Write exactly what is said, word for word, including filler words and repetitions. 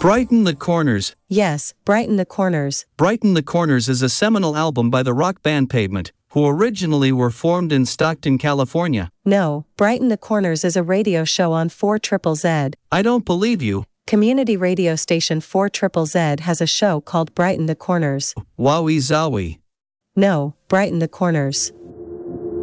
Brighten the Corners. Yes, Brighten the Corners. Brighten the Corners is a seminal album by the rock band Pavement, who originally were formed in Stockton, California. No, Brighten the Corners is a radio show on four triple Z. I don't believe you. Community radio station four triple Z has a show called Brighten the Corners. Wowie zowie. No, Brighten the Corners.